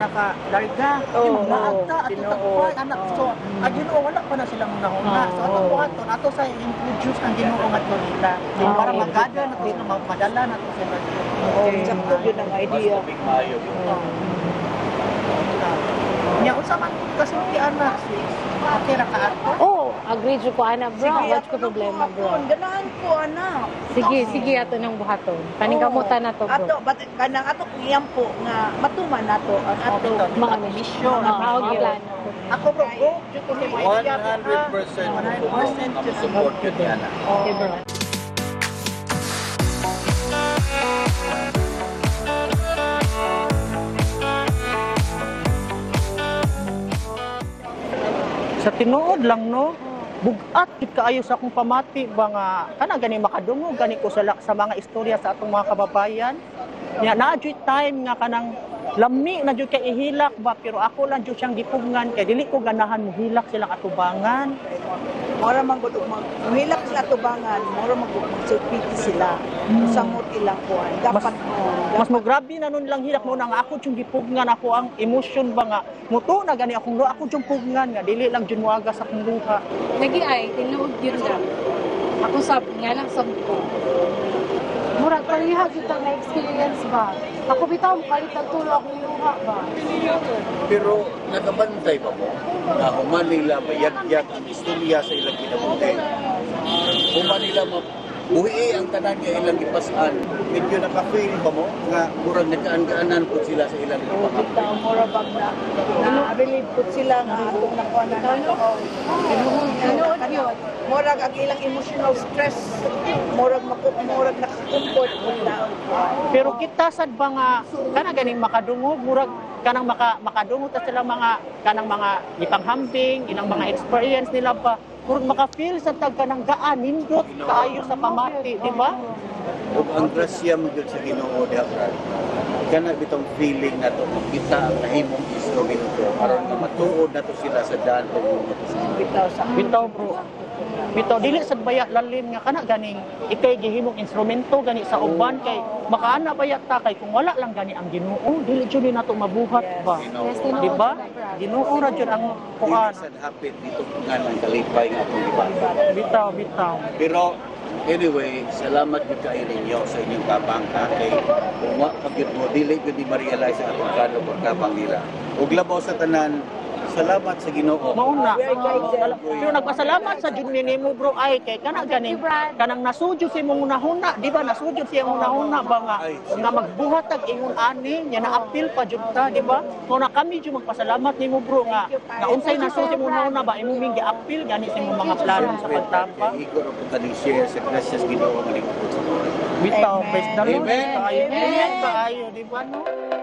nakalarga, naagta at tagpay anak. So, ang Ginoo wala pa na silang nahuna. So ato buhaton, ato sa introduce ang Ginoo ngadto nila. Para magada na to madala na to sila. Sakto yun ang idea. Nya unsa man kasulti anak sis? Okay ra ka ato? Oh, agree jud ko ana bro. What's ko problema bro? Ganahan ko ana. Sige ato nang buhaton. Paningkamutan na to bro. Ato kanang ato kiyampo nga matuman nato ang ato mga mission. plan. Ako bro, jud ko mo 100% support yun yan. Okay bro. Sa tinuod lang no, bugat gid kaayo sa akong pamati ba nga kana gani makadungog gani ko sa mga istorya sa atong mga kababayan. Nya naa jud time nga kanang lami na jud kay ihilak ba pero ako lang jud siyang gipugngan kay dili ko ganahan mo hilak silang atubangan. mora man gud hilak sila tubangan, mora man gud magsulpiti sila. Samot ilang kuan. Dapat Mas mo grabe na nun lang hilak mo na nga ako jud gipugngan ako ang emotion ba nga muto na gani akong luha ako jud pugngan nga dili lang jud moaga sa akong luha. Lagi ay tinuod yun lang. Ako sab nga lang sab ko. Murag pareha gyud ang experience ba. Ako bitaw kalitan tulo akong luha ba. Pero nakabantay ba mo? Na human nila mayag-yag ang istorya sa ilang kinabuhi. Human nila buhi ang tanan nga ilang ipasan. Medyo naka-feel ba mo nga murag nagkaan-gaanan po sila sa ilang kita pagkakapit. mora bag na believe pud sila nga atong nakuha na tinuod yun. Murag ang ilang emotional stress. Murag nakakumport pud na. Pero kita sad ba nga kana ganing makadungog murag kanang makadungog ta sila mga kanang mga ipanghambing ilang mga experience nila pa murag maka-feel sa tag kanang gaan nindot kaayo sa pamati, di ba? Ug ang grasya mo gyud sa Ginoo diha kana bitong feeling na to makita ang nahimong instrumento aron nga matuod nato sila sa daan ug Bitaw sa Bitaw bro. Bitaw dili sad baya lalim nga kana ganing ikay gihimong instrumento gani sa uban kay makaana baya ta kay kung wala lang gani ang Ginoo dili jud nato mabuhat ba. Di ba? Ginoo ra jud ang kuan. sad hapit dito nga ang kalipay nga atong gibata. Bitaw. Pero anyway, salamat gyud kay ninyo sa inyong tabang kay kung wa pagyud mo dili gyud di ma-realize ang atong kano pagkabang nila. Ug labaw sa tanan, salamat sa Ginoo. Mauna. Pero nagpasalamat sa jud nimo bro ay kay kana ganing kanang nasudyo si mong unahuna, di ba? Nasudyo siya unahuna ba nga magbuhat tag ingon ani nya na-appeal pa jud ta, di ba? So na kami jud magpasalamat nimo bro nga unsay nasudyo mo unahuna ba imo ming gi-appeal gani sa imong mga plano sa pagtapa. Igor ko kaning share sa gracias Ginoo nga lingkod sa mga. Bitaw, praise the Lord. Amen. Amen. Kaayo, di ba no?